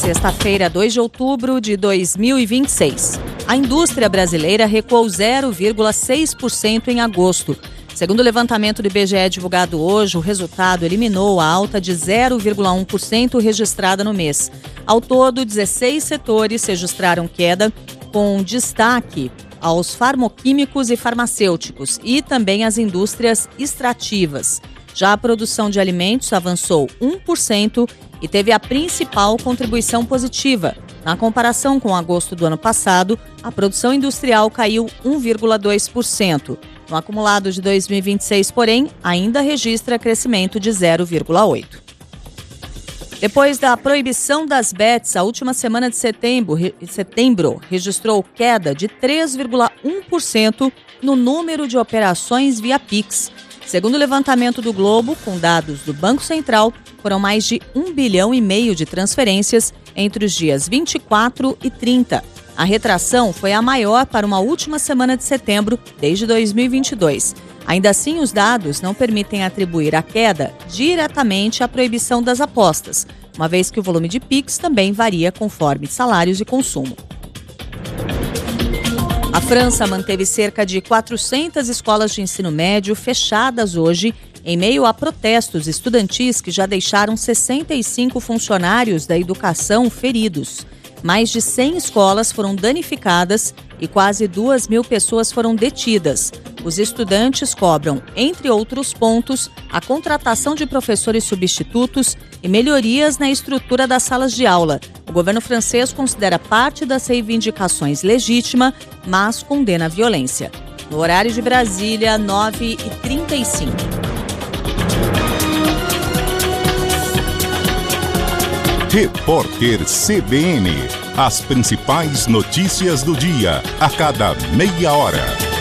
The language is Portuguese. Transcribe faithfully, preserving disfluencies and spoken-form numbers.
Sexta-feira, dois de outubro de dois mil e vinte e seis. A indústria brasileira recuou zero vírgula seis por cento em agosto. Segundo o levantamento do I B G E divulgado hoje, o resultado eliminou a alta de zero vírgula um por cento registrada no mês. Ao todo, dezesseis setores registraram queda, com destaque aos farmoquímicos e farmacêuticos e também às indústrias extrativas. Já a produção de alimentos avançou um por cento e teve a principal contribuição positiva. Na comparação com agosto do ano passado, a produção industrial caiu um vírgula dois por cento. No acumulado de dois mil e vinte e seis, porém, ainda registra crescimento de zero vírgula oito por cento. Depois da proibição das bets, a última semana de setembro, setembro registrou queda de três vírgula um por cento no número de operações via Pix. Segundo o levantamento do Globo, com dados do Banco Central, foram mais de um bilhão e meio de transferências entre os dias vinte e quatro e trinta. A retração foi a maior para uma última semana de setembro desde dois mil e vinte e dois. Ainda assim, os dados não permitem atribuir a queda diretamente à proibição das apostas, uma vez que o volume de Pix também varia conforme salários e consumo. A França manteve cerca de quatrocentas escolas de ensino médio fechadas hoje, em meio a protestos estudantis que já deixaram sessenta e cinco funcionários da educação feridos. Mais de cem escolas foram danificadas e quase duas mil pessoas foram detidas. Os estudantes cobram, entre outros pontos, a contratação de professores substitutos e melhorias na estrutura das salas de aula. O governo francês considera parte das reivindicações legítima, mas condena a violência. No horário de Brasília, nove e trinta e cinco. Repórter C B N. As principais notícias do dia, a cada meia hora.